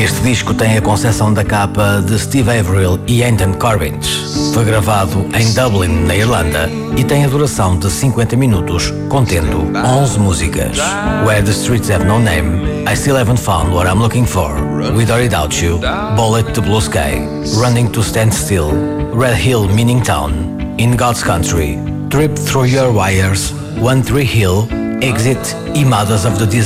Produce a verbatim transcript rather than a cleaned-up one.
Este disco tem a concepção da capa de Steve Averill e Anton Corbijn. Foi gravado em Dublin, na Irlanda, e tem a duração de cinquenta minutos, contendo onze músicas. Where the Streets Have No Name, I Still Haven't Found What I'm Looking For, With or Without You, Bullet to Blue Sky, Running to Stand Still, Red Hill Meaning Town, In God's Country, Trip Through Your Wires, One Tree Hill, Exit e Mothers of the